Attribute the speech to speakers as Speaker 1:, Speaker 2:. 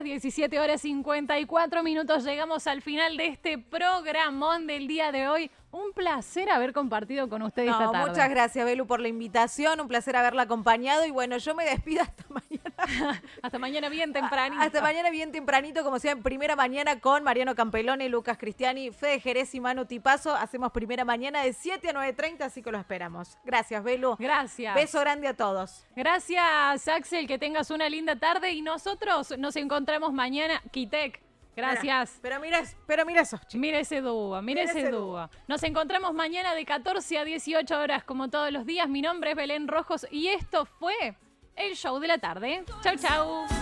Speaker 1: 17 horas 54 minutos, llegamos al final de este programón del día de hoy. Un placer haber compartido con usted esta tarde.
Speaker 2: Muchas gracias, Belu, por la invitación. Un placer haberla acompañado. Y bueno, yo me despido hasta mañana.
Speaker 1: Hasta mañana bien tempranito.
Speaker 2: Hasta mañana bien tempranito, como sea, en Primera Mañana con Mariano Campelone, Lucas Cristiani, Fede Jerez y Manu Tipazo. Hacemos Primera Mañana de 7 a 9:30, así que lo esperamos. Gracias, Belu.
Speaker 1: Gracias.
Speaker 2: Beso grande a todos.
Speaker 1: Gracias, Axel, que tengas una linda tarde y nosotros nos encontramos mañana. Kitec. Gracias.
Speaker 2: Pero mira eso, chicos.
Speaker 1: Mira ese dúo. Nos encontramos mañana de 14 a 18 horas, como todos los días. Mi nombre es Belén Rojos y esto fue El Show de la Tarde. Chau, chau.